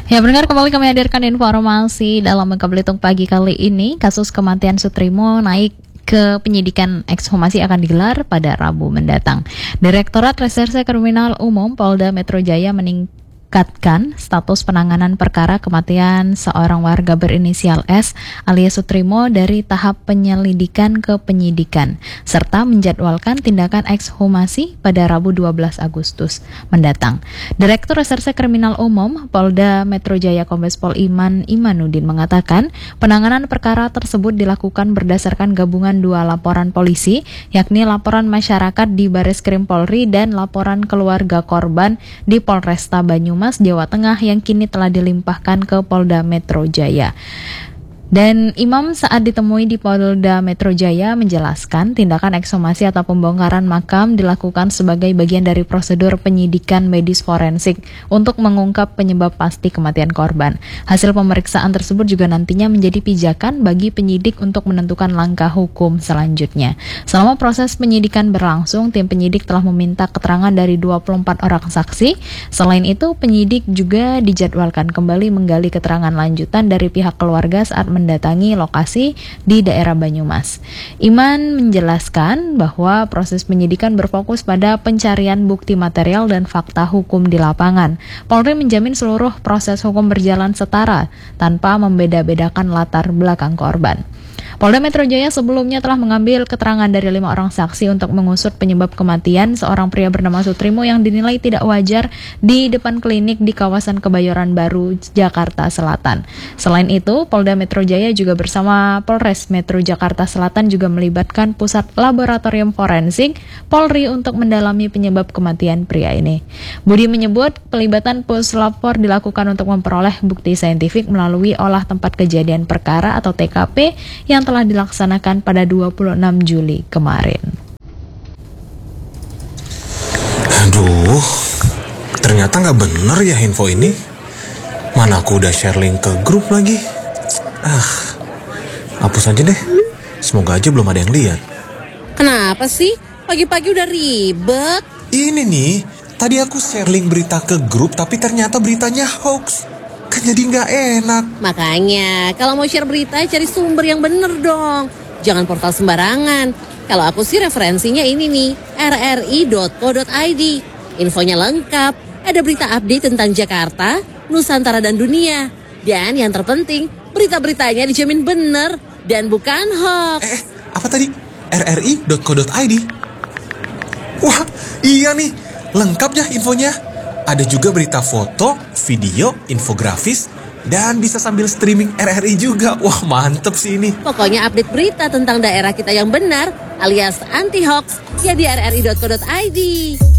Ya, pendengar, kembali kami hadirkan informasi dalam Bangka Belitung pagi kali ini. Kasus kematian Sutrimo naik ke penyidikan ekshumasi akan digelar pada Rabu mendatang. Direktorat Reserse Kriminal Umum Polda Metro Jaya meningkatkan status penanganan perkara kematian seorang warga berinisial S alias Sutrimo dari tahap penyelidikan ke penyidikan, serta menjadwalkan tindakan ekshumasi pada Rabu 12 Agustus mendatang. Direktur Reserse Kriminal Umum Polda Metro Jaya Kombes Pol Iman Imanuddin mengatakan penanganan perkara tersebut dilakukan berdasarkan gabungan dua laporan polisi, yakni laporan masyarakat di Bareskrim Polri dan laporan keluarga korban di Polresta Banyumas, Jawa Tengah yang kini telah dilimpahkan ke Polda Metro Jaya. Dan Imam saat ditemui di Polda Metro Jaya menjelaskan tindakan ekshumasi atau pembongkaran makam dilakukan sebagai bagian dari prosedur penyidikan medis forensik untuk mengungkap penyebab pasti kematian korban. Hasil pemeriksaan tersebut juga nantinya menjadi pijakan bagi penyidik untuk menentukan langkah hukum selanjutnya. Selama proses penyidikan berlangsung, tim penyidik telah meminta keterangan dari 24 orang saksi. Selain itu, penyidik juga dijadwalkan kembali menggali keterangan lanjutan dari pihak keluarga saat mendatangi lokasi di daerah Banyumas. Iman menjelaskan bahwa proses penyidikan berfokus pada pencarian bukti material dan fakta hukum di lapangan. Polri menjamin seluruh proses hukum berjalan setara tanpa membeda-bedakan latar belakang korban. Polda Metro Jaya sebelumnya telah mengambil keterangan dari 5 orang saksi untuk mengusut penyebab kematian seorang pria bernama Sutrimo yang dinilai tidak wajar di depan klinik di kawasan Kebayoran Baru, Jakarta Selatan. Selain itu, Polda Metro Jaya juga bersama Polres Metro Jakarta Selatan juga melibatkan Pusat Laboratorium Forensik Polri untuk mendalami penyebab kematian pria ini. Budi menyebut pelibatan Puslapor dilakukan untuk memperoleh bukti saintifik melalui olah tempat kejadian perkara atau TKP yang telah dilaksanakan pada 26 Juli kemarin. Aduh, ternyata nggak bener ya info ini. Mana aku udah share link ke grup lagi. Hapus aja deh. Semoga aja belum ada yang lihat. Kenapa sih? Pagi-pagi udah ribet. Ini nih, tadi aku share link berita ke grup tapi ternyata beritanya hoax. Kan jadi nggak enak. Makanya, kalau mau share berita, cari sumber yang bener dong. Jangan portal sembarangan. Kalau aku sih referensinya ini nih, rri.co.id. Infonya lengkap, ada berita update tentang Jakarta, Nusantara dan dunia. Dan yang terpenting, berita-beritanya dijamin bener dan bukan hoax. Apa tadi? rri.co.id? Wah, iya nih, lengkap ya infonya. Ada juga berita foto, video, infografis, dan bisa sambil streaming RRI juga. Wah, mantep sih ini. Pokoknya update berita tentang daerah kita yang benar alias anti-hoax ya di rri.co.id.